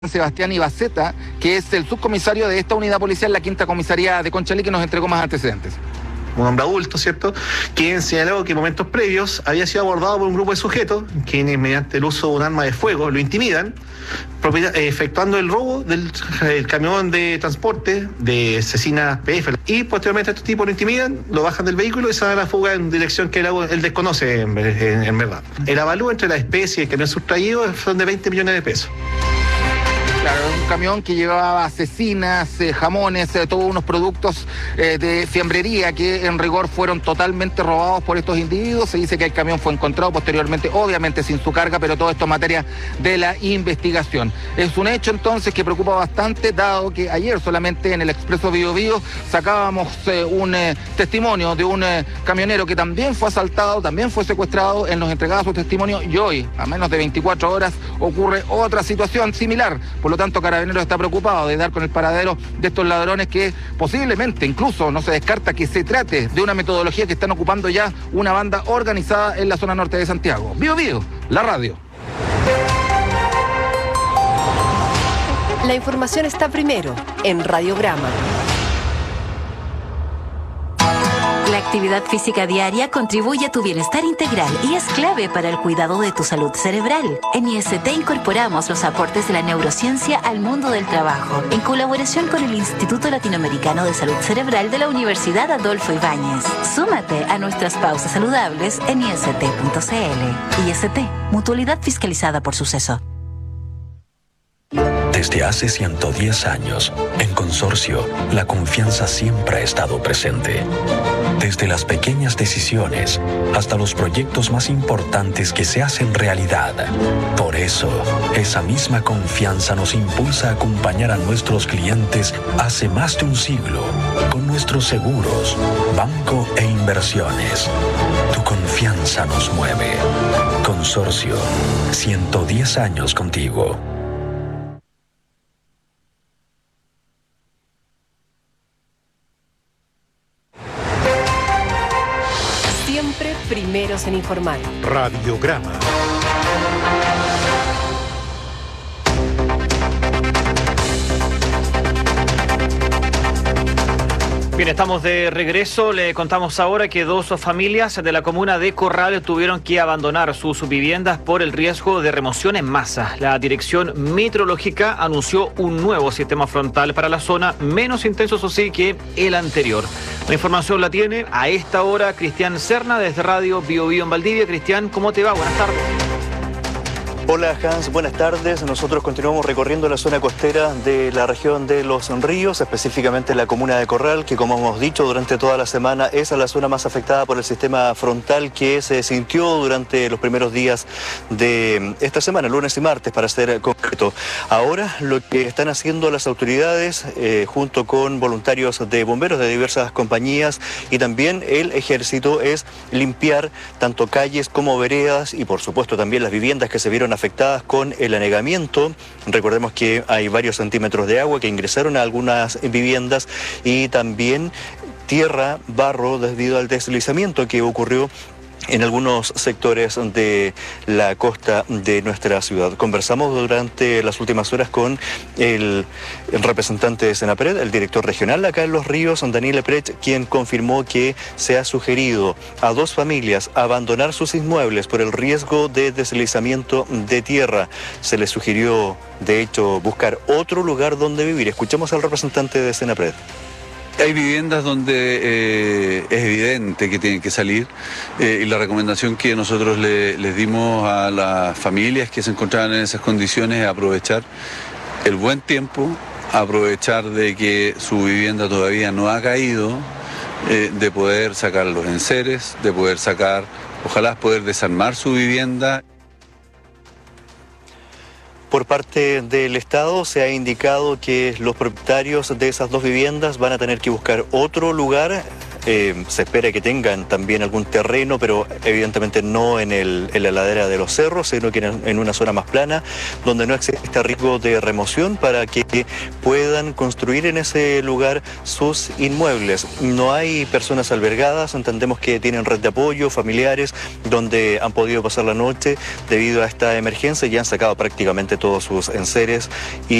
Sebastián Ibaceta, que es el subcomisario de esta unidad policial, la quinta comisaría de Conchalí, que nos entregó más antecedentes. Un hombre adulto, ¿cierto?, quien señaló que en momentos previos había sido abordado por un grupo de sujetos quienes, mediante el uso de un arma de fuego, lo intimidan, efectuando el robo del camión de transporte de Cecina PF. Y posteriormente estos tipos lo intimidan, lo bajan del vehículo y se dan a la fuga en dirección que él desconoce en verdad. El avalúo entre la especie que no es sustraído son de 20 millones de pesos. Claro, un camión que llevaba cecinas, jamones, todos unos productos de fiambrería que en rigor fueron totalmente robados por estos individuos. Se dice que el camión fue encontrado posteriormente, obviamente sin su carga, pero todo esto es materia de la investigación. Es un hecho entonces que preocupa bastante, dado que ayer solamente en el Expreso Bío Bío sacábamos un testimonio de un camionero que también fue asaltado, también fue secuestrado, él nos entregaba su testimonio y hoy, a menos de 24 horas, ocurre otra situación similar. Por lo tanto, Carabineros está preocupado de dar con el paradero de estos ladrones que posiblemente, incluso no se descarta que se trate de una metodología que están ocupando ya una banda organizada en la zona norte de Santiago. Bío Bío, la radio. La información está primero en Radiograma. La actividad física diaria contribuye a tu bienestar integral y es clave para el cuidado de tu salud cerebral. En IST incorporamos los aportes de la neurociencia al mundo del trabajo, en colaboración con el Instituto Latinoamericano de Salud Cerebral de la Universidad Adolfo Ibáñez. Súmate a nuestras pausas saludables en ist.cl. IST, mutualidad fiscalizada por Suceso. Desde hace 110 años, en Consorcio, la confianza siempre ha estado presente. Desde las pequeñas decisiones hasta los proyectos más importantes que se hacen realidad. Por eso, esa misma confianza nos impulsa a acompañar a nuestros clientes hace más de un siglo con nuestros seguros, banco e inversiones. Tu confianza nos mueve. Consorcio, 110 años contigo. Siempre primeros en informar. Radiograma. Bien, estamos de regreso. Le contamos ahora que dos familias de la comuna de Corral tuvieron que abandonar sus viviendas por el riesgo de remoción en masa. La Dirección Meteorológica anunció un nuevo sistema frontal para la zona, menos intenso, eso sí, que el anterior. La información la tiene a esta hora Cristian Serna desde Radio Bío Bío en Valdivia. Cristian, ¿cómo te va? Buenas tardes. Hola Hans, buenas tardes. Nosotros continuamos recorriendo la zona costera de la región de Los Ríos, específicamente la comuna de Corral, que como hemos dicho durante toda la semana es la zona más afectada por el sistema frontal que se sintió durante los primeros días de esta semana, lunes y martes para ser concreto. Ahora lo que están haciendo las autoridades junto con voluntarios de bomberos de diversas compañías y también el ejército es limpiar tanto calles como veredas y por supuesto también las viviendas que se vieron afectadas con el anegamiento. Recordemos que hay varios centímetros de agua que ingresaron a algunas viviendas y también tierra, barro debido al deslizamiento que ocurrió en algunos sectores de la costa de nuestra ciudad. Conversamos durante las últimas horas con el representante de Senapred, el director regional acá en Los Ríos, Daniel Epret, quien confirmó que se ha sugerido a dos familias abandonar sus inmuebles por el riesgo de deslizamiento de tierra. Se les sugirió, de hecho, buscar otro lugar donde vivir. Escuchemos al representante de Senapred. Hay viviendas donde es evidente que tienen que salir y la recomendación que nosotros les dimos a las familias que se encontraban en esas condiciones es aprovechar el buen tiempo, aprovechar de que su vivienda todavía no ha caído, de poder sacar los enseres, de poder sacar, ojalá poder desarmar su vivienda. Por parte del Estado se ha indicado que los propietarios de esas dos viviendas van a tener que buscar otro lugar Se espera que tengan también algún terreno, pero evidentemente no en la ladera de los cerros, sino que en una zona más plana, donde no existe riesgo de remoción, para que puedan construir en ese lugar sus inmuebles. No hay personas albergadas, entendemos que tienen red de apoyo, familiares, donde han podido pasar la noche debido a esta emergencia y han sacado prácticamente todos sus enseres.